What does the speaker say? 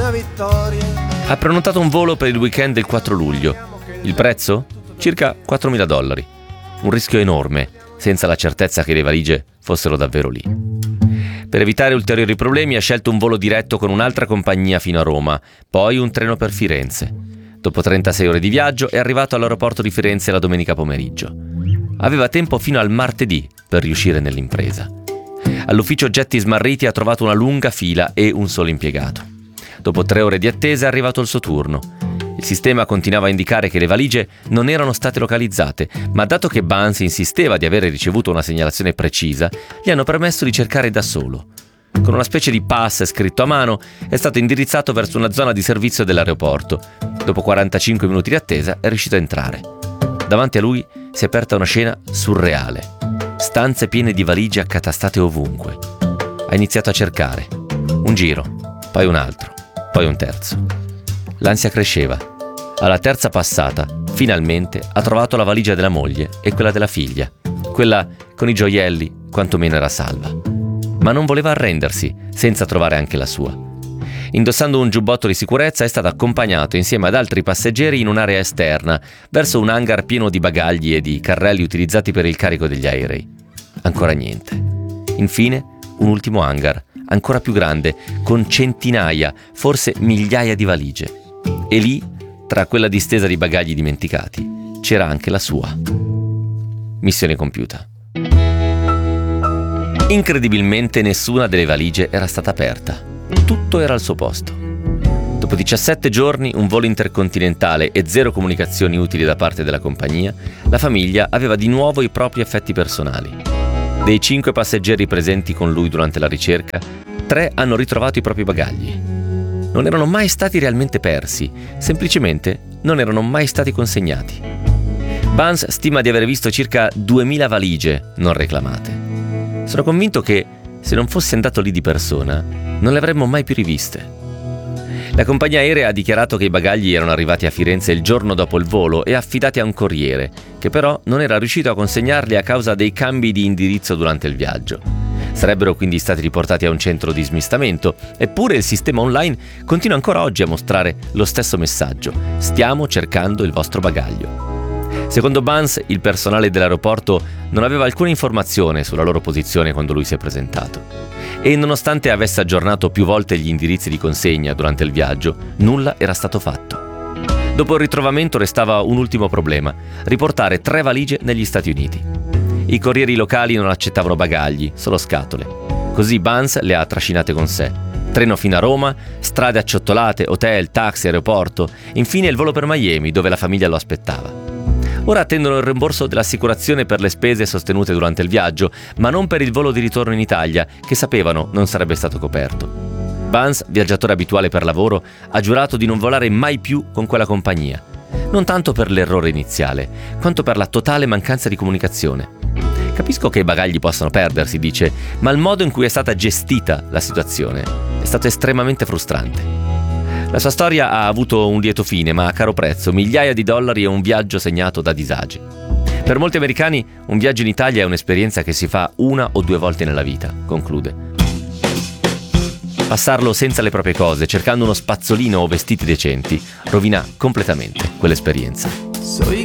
una vittoria. Ha prenotato un volo per il weekend del 4 luglio. Il prezzo? Circa $4.000. Un rischio enorme, senza la certezza che le valigie fossero davvero lì. Per evitare ulteriori problemi ha scelto un volo diretto con un'altra compagnia fino a Roma, poi un treno per Firenze. Dopo 36 ore di viaggio è arrivato all'aeroporto di Firenze la domenica pomeriggio. Aveva tempo fino al martedì per riuscire nell'impresa. All'ufficio oggetti smarriti ha trovato una lunga fila e un solo impiegato. Dopo 3 ore di attesa è arrivato il suo turno. Il sistema continuava a indicare che le valigie non erano state localizzate, ma dato che Buns insisteva di avere ricevuto una segnalazione precisa, gli hanno permesso di cercare da solo. Con una specie di pass scritto a mano è stato indirizzato verso una zona di servizio dell'aeroporto. Dopo 45 minuti di attesa è riuscito a entrare. Davanti a lui si è aperta una scena surreale. Stanze piene di valigie accatastate ovunque. Ha iniziato a cercare. Un giro, poi un altro, poi un terzo. L'ansia cresceva. Alla terza passata, finalmente, ha trovato la valigia della moglie e quella della figlia. Quella con i gioielli, quantomeno era salva. Ma non voleva arrendersi, senza trovare anche la sua. Indossando un giubbotto di sicurezza è stato accompagnato insieme ad altri passeggeri in un'area esterna, verso un hangar pieno di bagagli e di carrelli utilizzati per il carico degli aerei. Ancora niente. Infine, un ultimo hangar, ancora più grande, con centinaia, forse migliaia di valigie. E lì, tra quella distesa di bagagli dimenticati, c'era anche la sua. Missione compiuta. Incredibilmente nessuna delle valigie era stata aperta. Tutto era al suo posto. Dopo 17 giorni, un volo intercontinentale e 0 comunicazioni utili da parte della compagnia, la famiglia aveva di nuovo i propri effetti personali. Dei 5 passeggeri presenti con lui durante la ricerca, 3 hanno ritrovato i propri bagagli. Non erano mai stati realmente persi, semplicemente non erano mai stati consegnati. Buns stima di aver visto circa 2000 valigie non reclamate. Sono convinto che, se non fosse andato lì di persona, non le avremmo mai più riviste. La compagnia aerea ha dichiarato che i bagagli erano arrivati a Firenze il giorno dopo il volo e affidati a un corriere, che però non era riuscito a consegnarli a causa dei cambi di indirizzo durante il viaggio. Sarebbero quindi stati riportati a un centro di smistamento, eppure il sistema online continua ancora oggi a mostrare lo stesso messaggio: stiamo cercando il vostro bagaglio. Secondo Buns, il personale dell'aeroporto non aveva alcuna informazione sulla loro posizione quando lui si è presentato. E nonostante avesse aggiornato più volte gli indirizzi di consegna durante il viaggio, nulla era stato fatto. Dopo il ritrovamento restava un ultimo problema: riportare 3 valigie negli Stati Uniti. I corrieri locali non accettavano bagagli, solo scatole. Così Buns le ha trascinate con sé. Treno fino a Roma, strade acciottolate, hotel, taxi, aeroporto, infine il volo per Miami, dove la famiglia lo aspettava. Ora attendono il rimborso dell'assicurazione per le spese sostenute durante il viaggio, ma non per il volo di ritorno in Italia, che sapevano non sarebbe stato coperto. Buns, viaggiatore abituale per lavoro, ha giurato di non volare mai più con quella compagnia. Non tanto per l'errore iniziale, quanto per la totale mancanza di comunicazione. Capisco che i bagagli possano perdersi, dice, ma il modo in cui è stata gestita la situazione è stato estremamente frustrante. La sua storia ha avuto un lieto fine, ma a caro prezzo, migliaia di dollari e un viaggio segnato da disagi. Per molti americani, un viaggio in Italia è un'esperienza che si fa 1 o 2 volte nella vita, conclude. Passarlo senza le proprie cose, cercando uno spazzolino o vestiti decenti, rovina completamente quell'esperienza. Soy